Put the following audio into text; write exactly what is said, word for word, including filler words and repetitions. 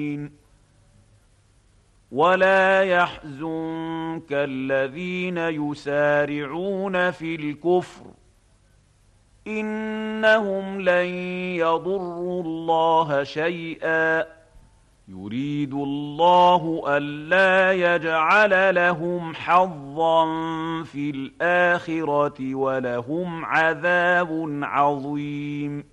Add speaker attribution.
Speaker 1: ولا يحزنك الذين يسارعون في الكفر إنهم لن يضروا الله شيئا يريد الله ألا يجعل لهم حظا في الآخرة ولهم عذاب عظيم